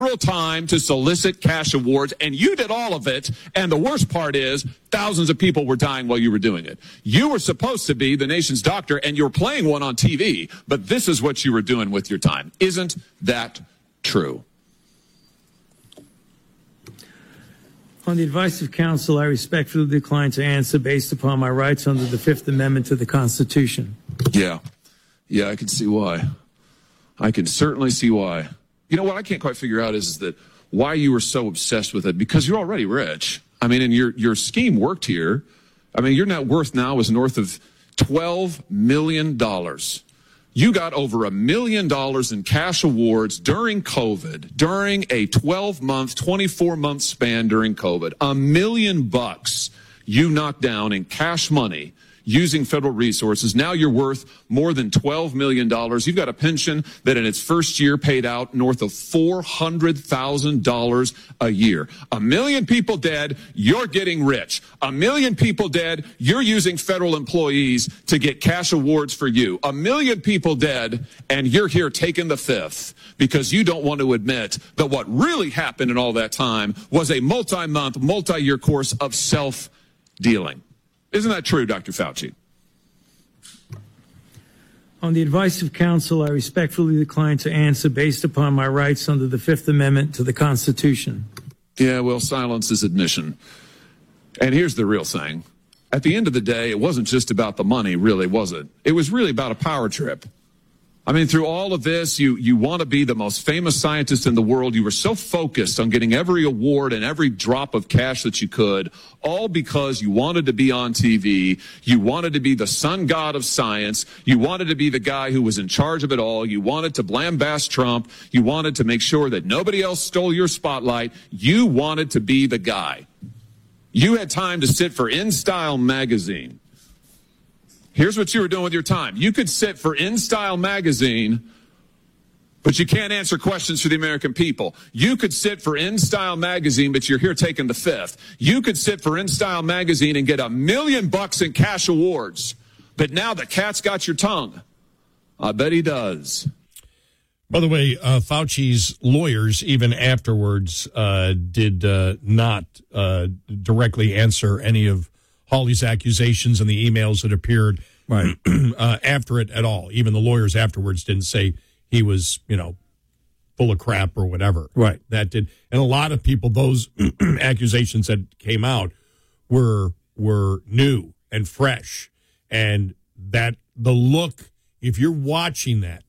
time to solicit cash awards, and you did all of it. And the worst part is thousands of people were dying while you were doing it. You were supposed to be the nation's doctor, and you're playing one on TV, but this is what you were doing with your time. Isn't that true? On the advice of counsel, I respectfully decline to answer based upon my rights under the Fifth Amendment to the Constitution. Yeah, I can see why. I can certainly see why. You know what I can't quite figure out is that why you were so obsessed with it, because you're already rich. I mean, and your scheme worked here. I mean, your net worth now is north of $12 million. You got over $1 million in cash awards during COVID, during a 12-month, 24-month span during COVID. $1 million you knocked down in cash money using federal resources. Now you're worth more than $12 million. You've got a pension that in its first year paid out north of $400,000 a year. 1 million people dead, you're getting rich. 1 million people dead, you're using federal employees to get cash awards for you. 1 million people dead, and you're here taking the fifth because you don't want to admit that what really happened in all that time was a multi-month, multi-year course of self-dealing. Isn't that true, Dr. Fauci? On the advice of counsel, I respectfully decline to answer based upon my rights under the Fifth Amendment to the Constitution. Yeah, well, silence is admission. And here's the real thing. At the end of the day, it wasn't just about the money, really, was it? It was really about a power trip. I mean, through all of this, you want to be the most famous scientist in the world. You were so focused on getting every award and every drop of cash that you could, all because you wanted to be on TV. You wanted to be the sun god of science. You wanted to be the guy who was in charge of it all. You wanted to lambast Trump. You wanted to make sure that nobody else stole your spotlight. You wanted to be the guy. You had time to sit for InStyle magazine. Here's what you were doing with your time. You could sit for InStyle magazine, but you can't answer questions for the American people. You could sit for InStyle magazine, but you're here taking the fifth. You could sit for InStyle magazine and get $1 million in cash awards, but now the cat's got your tongue. I bet he does. By the way, Fauci's lawyers, even afterwards, did not directly answer any of Hawley's accusations and the emails that appeared after it at all. Even the lawyers afterwards didn't say he was, full of crap or whatever. Right. That did. And a lot of people, those accusations that came out were new and fresh. And that the look, if you're watching that,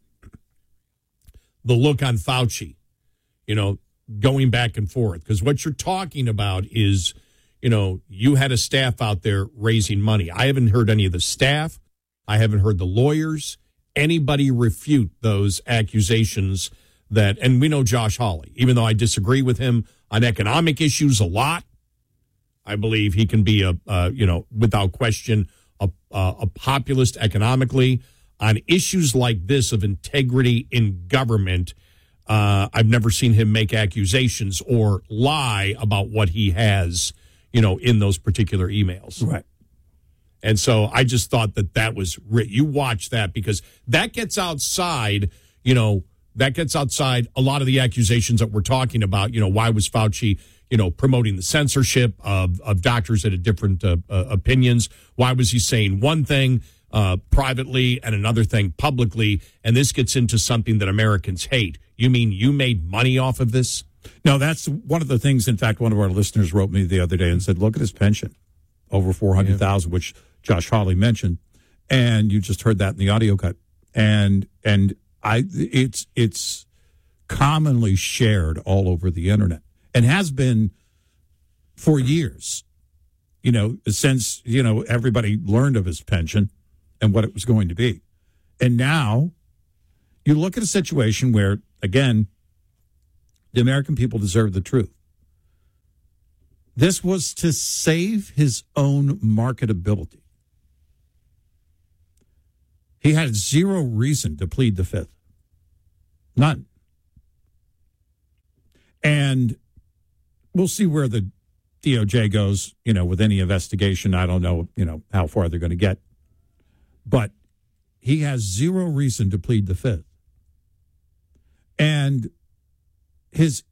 the look on Fauci, going back and forth, because what you're talking about is, you had a staff out there raising money. I haven't heard any of the staff. I haven't heard the lawyers, anybody refute those accusations and we know Josh Hawley, even though I disagree with him on economic issues a lot. I believe he can be without question, a populist economically. On issues like this of integrity in government, I've never seen him make accusations or lie about what he has in those particular emails. Right. And so I just thought that was, you watch that because that gets outside, a lot of the accusations that we're talking about. Why was Fauci, promoting the censorship of doctors that had different opinions? Why was he saying one thing privately and another thing publicly? And this gets into something that Americans hate. You mean you made money off of this? No, that's one of the things. In fact, one of our listeners wrote me the other day and said, look at his pension, over $400,000, which Josh Hawley mentioned. And you just heard that in the audio cut. And it's commonly shared all over the internet and has been for years, since, everybody learned of his pension and what it was going to be. And now you look at a situation where, again, the American people deserve the truth. This was to save his own marketability. He had zero reason to plead the fifth. None. And we'll see where the DOJ goes, with any investigation. I don't know, how far they're going to get. But he has zero reason to plead the fifth. And his